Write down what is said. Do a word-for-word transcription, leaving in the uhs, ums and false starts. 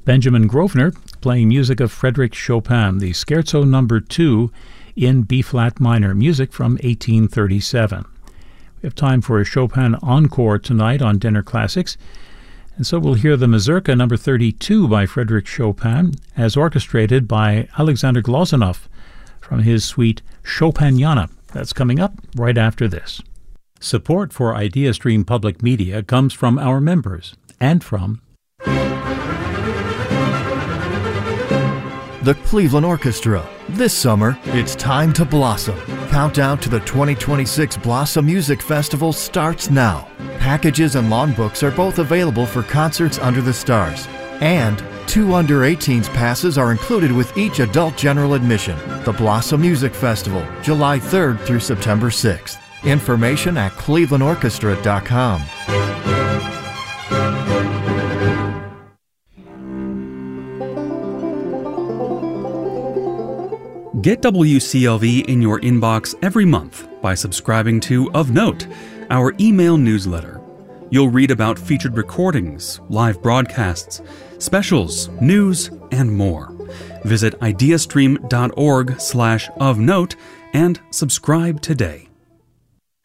Benjamin Grosvenor playing music of Frédéric Chopin, the Scherzo Number two in B-flat minor, music from eighteen thirty-seven. We have time for a Chopin encore tonight on Dinner Classics, and so we'll hear the Mazurka Number thirty-two by Frédéric Chopin as orchestrated by Alexander Glazunov from his suite Chopiniana. That's coming up right after this. Support for IdeaStream Public Media comes from our members and from the Cleveland Orchestra. This summer, it's time to blossom. Countdown to the twenty twenty-six Blossom Music Festival starts now. Packages and lawn books are both available for concerts under the stars. And two under eighteens passes are included with each adult general admission. The Blossom Music Festival, July third through September sixth. Information at cleveland orchestra dot com. Get W C L V in your inbox every month by subscribing to Of Note, our email newsletter. You'll read about featured recordings, live broadcasts, specials, news, and more. Visit ideastream dot org slash of note and subscribe today.